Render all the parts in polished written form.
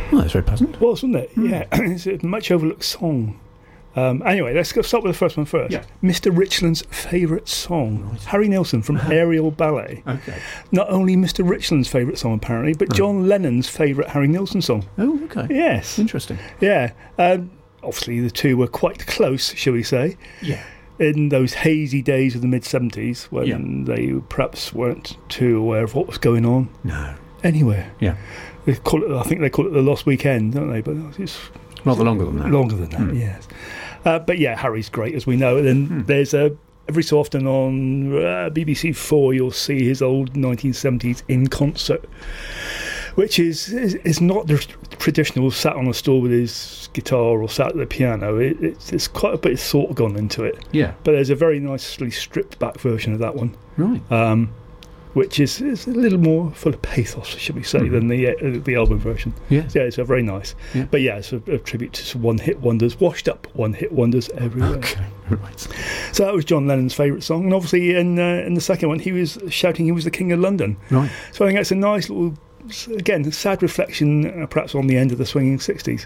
Well, that's very pleasant. It was, wasn't it? Yeah. It's a much overlooked song. Anyway, let's go start with the first one first. Yeah. Mr. Richland's favourite song. Right. Harry Nilsson from Aerial Ballet. Okay. Not only Mr. Richland's favourite song, apparently, but John Lennon's favourite Harry Nilsson song. Oh, okay. Yes. Interesting. Yeah. Obviously, the two were quite close, shall we say, Yeah. in those hazy days of the mid-70s when they perhaps weren't too aware of what was going on No. anywhere. Yeah. I think they call it the Lost Weekend, don't they? But it's Rather longer than that. longer than that, yes. But yeah, Harry's great, as we know. And then there's every so often on BBC 4, you'll see his old 1970s in concert, which is not the traditional sat on a stool with his guitar or sat at the piano. It's quite a bit of thought gone into it. Yeah. But there's a very nicely stripped back version of that one, Right. which is a little more full of pathos, should we say, than the album version. Yes. Yeah, it's a very nice. Yeah. But yeah, it's a tribute to some one-hit wonders, washed up one-hit wonders everywhere. Okay. Right. So that was John Lennon's favourite song, and obviously in the second one, he was shouting he was the King of London. Right. So I think that's a nice little, again, sad reflection, perhaps on the end of the swinging 60s.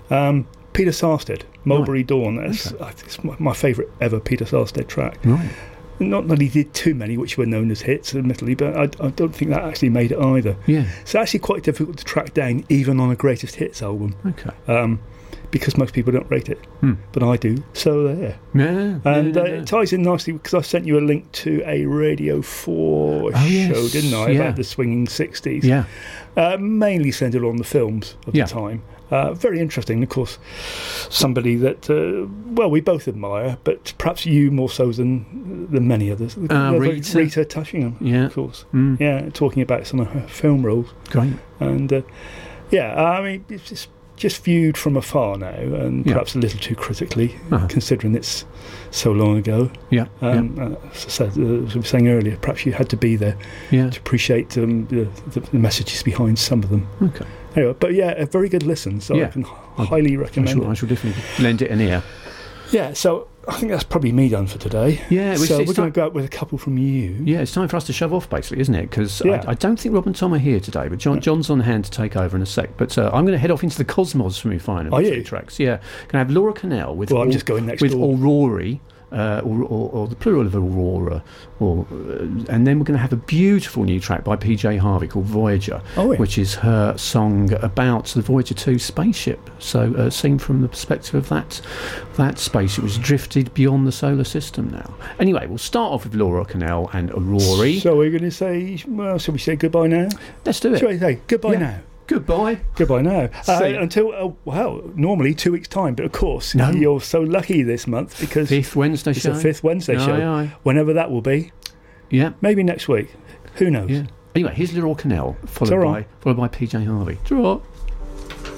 Peter Sarstedt, Mulberry Dawn. That's it's my favourite ever Peter Sarstedt track. Right. Not that he did too many, which were known as hits, admittedly, but I don't think that actually made it either. Yeah. It's actually quite difficult to track down, even on a greatest hits album, Okay. because most people don't rate it, but I do. So there, Yeah. and it ties in nicely because I sent you a link to a Radio 4 show, yes, didn't I, yeah. about the swinging 60s? Yeah. Mainly centred on the films of Yeah. the time. Very interesting, of course. Somebody that, we both admire, but perhaps you more so than many others. Rita Tushingham, Yeah. of course. Yeah, talking about some of her film roles. Great. And, I mean, it's just viewed from afar now, and perhaps a little too critically, considering it's so long ago. Yeah. As I said, as we were saying earlier, perhaps you had to be there Yeah. to appreciate the messages behind some of them. Okay. Anyway, but yeah, a very good listen, so Yeah. I can highly recommend I it. shall definitely lend it an ear. Yeah, so I think that's probably me done for today. Yeah, so we're it's going to go out with a couple from you. Yeah, it's time for us to shove off, basically, isn't it? Because Yeah. I don't think Rob and Tom are here today, but John's on hand to take over in a sec. But I'm going to head off into the cosmos from you finally. Are you? Tracks. Yeah. Can I have Laura Cannell with... Well, I'm just going next with door. Aurori, or the plural of Aurora, and then we're going to have a beautiful new track by PJ Harvey called Voyager, which is her song about the Voyager 2 spaceship. So seen from the perspective of that space, it was drifted beyond the solar system now. Anyway, we'll start off with Laura Cannell and Aurori. So we're going to say, shall we say goodbye now? Let's do it. Shall we say goodbye now? Goodbye. Goodbye now. See ya. Until, normally 2 weeks' time, but of course, you're so lucky this month because Fifth Wednesday it's show. a fifth Wednesday show. Aye. Whenever that will be. Yeah. Maybe next week. Who knows? Yeah. Anyway, here's Laura Cannell, followed by PJ Harvey. Draw.